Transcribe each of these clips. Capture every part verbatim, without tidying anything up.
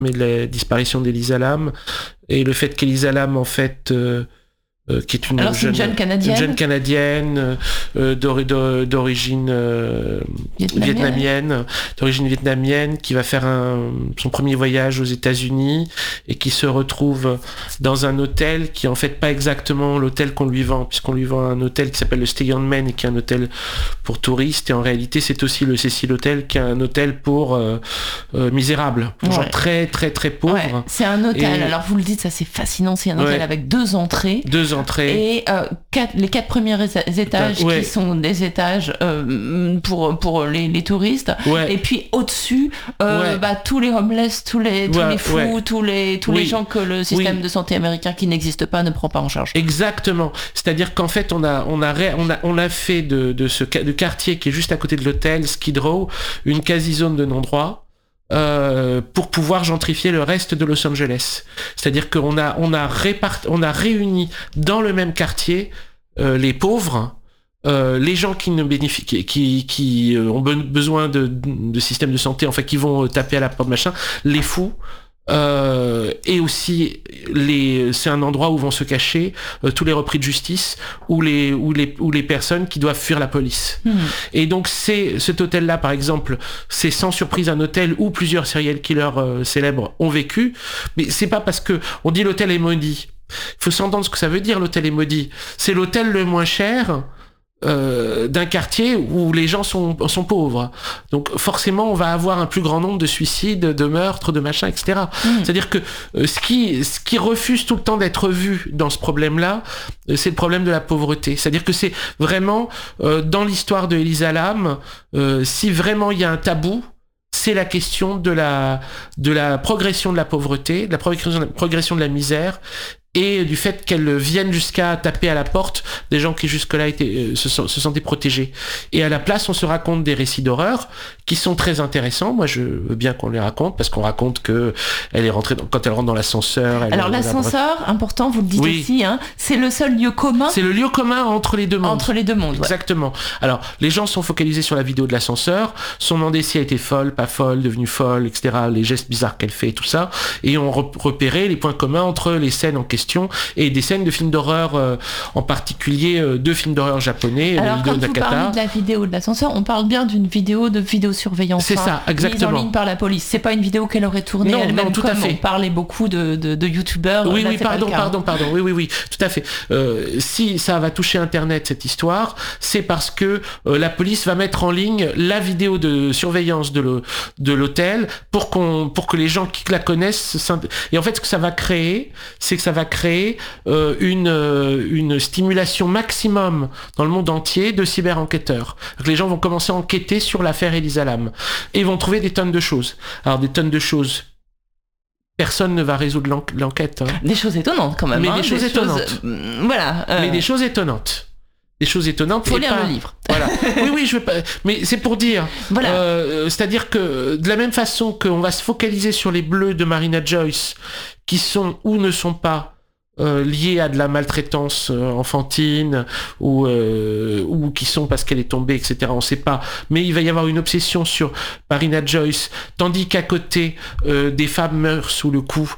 et de la disparition d'Elisa Lam, et le fait qu'Elisa Lam, en fait, euh, euh, qui est une, Alors, jeune, une jeune canadienne, une jeune canadienne euh, d'ori- d'origine euh, vietnamienne. vietnamienne, d'origine vietnamienne, qui va faire un, son premier voyage aux États-Unis et qui se retrouve dans un hôtel qui est en fait pas exactement l'hôtel qu'on lui vend, puisqu'on lui vend un hôtel qui s'appelle le Stay on Main et qui est un hôtel pour touristes, et en réalité c'est aussi le Cecil Hotel qui est un hôtel pour euh, euh, misérables, pour ouais. gens très très très pauvres. Ouais, c'est un hôtel, et... alors vous le dites, ça c'est fascinant, c'est un hôtel ouais. avec deux entrées. Deux entrées. Et euh, quatre, les quatre premiers étages ouais. qui sont des étages euh, pour, pour les, les touristes. Ouais. Et puis au-dessus, euh, ouais. bah, tous les homeless, tous les, tous ouais. les fous, ouais. tous, les, tous oui. les gens que le système oui. de santé américain qui n'existe pas ne prend pas en charge. Exactement. C'est-à-dire qu'en fait, on a, on a, on a, on a fait de, de ce de quartier qui est juste à côté de l'hôtel, Skid Row, une quasi-zone de non-droit. Euh, pour pouvoir gentrifier le reste de Los Angeles. C'est-à-dire qu'on a, on a, répart... on a réuni dans le même quartier euh, les pauvres, euh, les gens qui, ne bénéficient, qui, qui, qui ont besoin de, de systèmes de santé, en fait, qui vont taper à la porte, machin, les fous, Euh, et aussi les, c'est un endroit où vont se cacher euh, tous les repris de justice ou les, ou les, ou les personnes qui doivent fuir la police. Mmh. Et donc c'est cet hôtel-là, par exemple, c'est sans surprise un hôtel où plusieurs serial killers euh, célèbres ont vécu, mais c'est pas parce que on dit l'hôtel est maudit. Il faut s'entendre ce que ça veut dire, l'hôtel est maudit. C'est l'hôtel le moins cher Euh, d'un quartier où les gens sont, sont pauvres. Donc forcément, on va avoir un plus grand nombre de suicides, de meurtres, de machins, et cetera. Mmh. C'est-à-dire que euh, ce qui, ce qui refuse tout le temps d'être vu dans ce problème-là, euh, c'est le problème de la pauvreté. C'est-à-dire que c'est vraiment, euh, dans l'histoire de Elisa Lam, euh, si vraiment il y a un tabou, c'est la question de la, de la progression de la pauvreté, de la progression de la, progression de la misère, et du fait qu'elles viennent jusqu'à taper à la porte des gens qui jusque-là étaient, euh, se, se sentaient protégés. Et à la place, on se raconte des récits d'horreur qui sont très intéressants. Moi, je veux bien qu'on les raconte, parce qu'on raconte que elle est rentrée dans, quand elle rentre dans l'ascenseur. Elle Alors l'ascenseur, la... important, vous le dites oui. aussi, hein, c'est le seul lieu commun. C'est le lieu commun entre les deux mondes. Entre les deux mondes. Exactement. Ouais. Alors, les gens sont focalisés sur la vidéo de l'ascenseur. Son nom si a été folle, pas folle, devenue folle, et cetera. Les gestes bizarres qu'elle fait, tout ça. Et on repérait les points communs entre les scènes en question et des scènes de films d'horreur, euh, en particulier euh, deux films d'horreur japonais. Alors quand vous parlez de la vidéo de l'ascenseur, on parle bien d'une vidéo de vidéosurveillance. C'est ça, exactement. Mise en ligne par la police. C'est pas une vidéo qu'elle aurait tournée non, elle-même. Non, tout comme à fait. On parlait beaucoup de, de, de youtubeurs. Oui, là, oui, pardon, pardon, pardon. Oui, oui, oui, tout à fait. Euh, si ça va toucher Internet, cette histoire, c'est parce que euh, la police va mettre en ligne la vidéo de surveillance de, le, de l'hôtel pour qu'on, pour que les gens qui la connaissent. Et en fait, ce que ça va créer, c'est que ça va créer euh, une, euh, une stimulation maximum dans le monde entier de cyber-enquêteurs. Donc, les gens vont commencer à enquêter sur l'affaire Elisa Lam et vont trouver des tonnes de choses. Alors, des tonnes de choses. Personne ne va résoudre l'en- l'enquête. Hein. Des choses étonnantes quand même. Mais hein, des, des choses choses étonnantes. Euh, voilà. Euh... Mais des choses étonnantes. Des choses étonnantes. Faut lire pas... le livre. Voilà. Oui, oui, je veux pas. Mais c'est pour dire. Voilà. Euh, c'est-à-dire que de la même façon qu'on va se focaliser sur les bleus de Marina Joyce, qui sont ou ne sont pas Euh, liées à de la maltraitance euh, enfantine ou euh, ou qui sont parce qu'elle est tombée, et cetera. On sait pas. Mais il va y avoir une obsession sur Marina Joyce, tandis qu'à côté euh, des femmes meurent sous le coup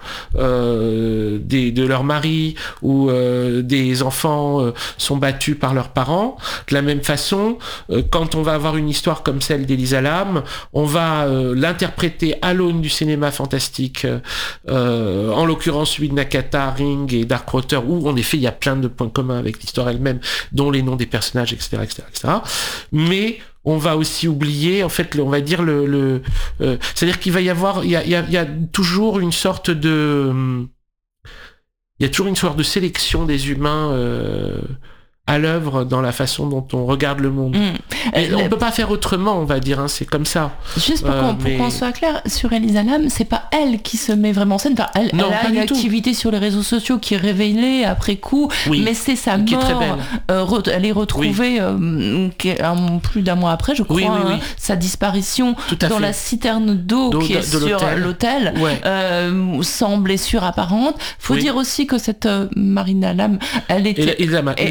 euh, des, de leur mari ou euh, des enfants euh, sont battus par leurs parents. De la même façon, euh, quand on va avoir une histoire comme celle d'Elisa Lam, on va euh, l'interpréter à l'aune du cinéma fantastique, euh, en l'occurrence celui de Nakata, Ring et Darkwater, où en effet il y a plein de points communs avec l'histoire elle-même, dont les noms des personnages, et cetera, et cetera, et cetera. Mais on va aussi oublier, en fait, le, on va dire le, le euh, c'est-à-dire qu'il va y avoir, il y a, il y a, il y a toujours une sorte de, il y a toujours une sorte de sélection des humains. Euh, à l'œuvre dans la façon dont on regarde le monde. Mmh. Et on peut pas faire autrement, on va dire, hein, c'est comme ça. Juste pour, euh, qu'on, mais... pour qu'on soit clair, sur Elisa Lam, c'est pas elle qui se met vraiment en scène. Enfin, elle, non, elle a une activité tout. sur les réseaux sociaux qui est révélée après coup, oui. mais c'est sa qui mort. Est très belle. Euh, re- elle est retrouvée oui. euh, un, plus d'un mois après, je crois, oui, oui, oui. Hein, sa disparition dans fait. la citerne d'eau, d'eau qui est de, de sur l'hôtel, l'hôtel ouais. euh, sans blessure apparente. Faut oui. dire aussi que cette euh, Marina Lam, elle était... Elisa Lam, ouais.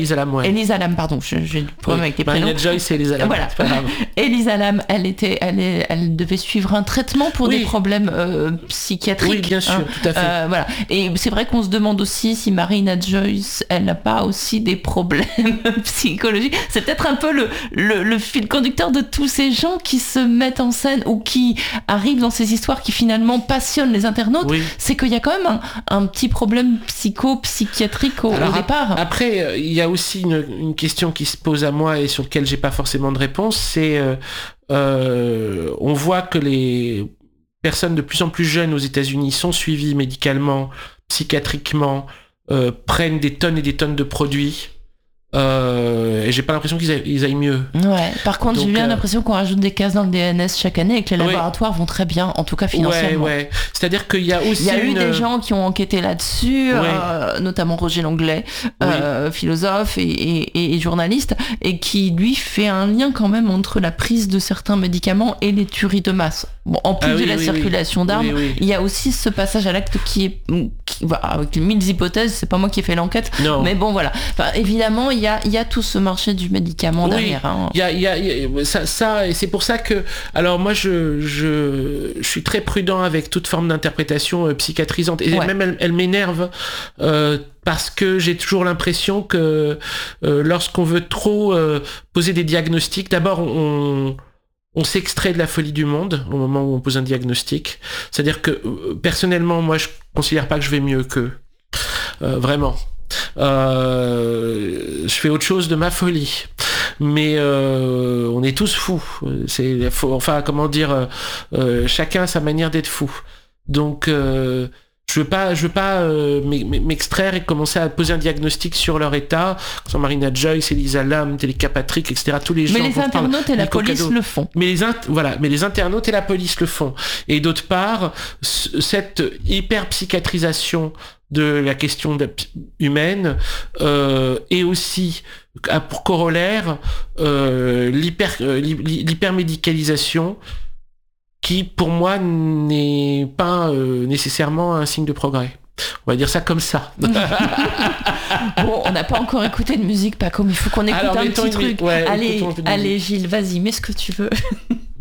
ouais. Elisa Lam, pardon, j'ai du problème oui. avec les prénoms. Marina Joyce et Elisa Lam. Voilà. C'est pas grave. Elisa Lam, elle était, elle, est, elle devait suivre un traitement pour oui. des problèmes euh, psychiatriques. Oui, bien sûr, hein. tout à fait. Euh, voilà. Et c'est vrai qu'on se demande aussi si Marina Joyce, elle n'a pas aussi des problèmes psychologiques. C'est peut-être un peu le, le, le fil conducteur de tous ces gens qui se mettent en scène ou qui arrivent dans ces histoires qui finalement passionnent les internautes. Oui. C'est qu'il y a quand même un, un petit problème psycho-psychiatrique au, Alors, au départ. Après, il y a aussi une, une question qui se pose à moi et sur laquelle j'ai pas forcément de réponse. C'est euh, euh, on voit que les personnes de plus en plus jeunes aux États-Unis sont suivies médicalement, psychiatriquement, euh, prennent des tonnes et des tonnes de produits. Euh, et j'ai pas l'impression qu'ils aillent, ils aillent mieux. Ouais. Par contre, Donc, j'ai bien euh... l'impression qu'on rajoute des cases dans le D N S chaque année et que les laboratoires ouais. vont très bien, en tout cas financièrement. Ouais, ouais. C'est-à-dire qu'il y a aussi. Il y a une... eu des gens qui ont enquêté là-dessus, ouais. euh, notamment Roger Langlais, euh, oui. philosophe et, et, et journaliste, et qui lui fait un lien quand même entre la prise de certains médicaments et les tueries de masse. Bon, en plus ah, oui, de la oui, circulation oui. d'armes, oui, oui. il y a aussi ce passage à l'acte qui est, qui, bah, avec mille hypothèses. C'est pas moi qui ai fait l'enquête, non. mais bon voilà. Enfin, évidemment, il y a, il y a tout ce marché du médicament oui, derrière. Hein. Il y a, il y a, il y a ça, ça, et c'est pour ça que, alors moi, je, je, je suis très prudent avec toute forme d'interprétation euh, psychiatrisante, et ouais. même elle, elle m'énerve. Euh, parce que j'ai toujours l'impression que euh, lorsqu'on veut trop euh, poser des diagnostics, d'abord on on s'extrait de la folie du monde au moment où on pose un diagnostic. C'est-à-dire que euh, personnellement, moi, je considère pas que je vais mieux qu'eux. Euh, vraiment. Euh, je fais autre chose de ma folie. Mais euh, on est tous fous. C'est, faut, enfin, comment dire, euh, chacun a sa manière d'être fou. Donc, euh, je veux pas, je veux pas euh, m'extraire et commencer à poser un diagnostic sur leur état. Sur Marina Joyce, Elisa Lam, Téléka Patrick, et cetera. Tous les gens. Mais les internautes et la police le font. Mais les int- voilà, mais les internautes et la police le font. Et d'autre part, c- cette hyper psychiatrisation de la question de, humaine euh, et aussi a pour corollaire euh, l'hyper euh, l'hypermédicalisation qui pour moi n'est pas euh, nécessairement un signe de progrès. On va dire ça comme ça. Bon, on n'a pas encore écouté de musique, Paco, mais il faut qu'on écoute Alors, un petit truc. Ouais, allez, allez Gilles, vas-y, mets ce que tu veux.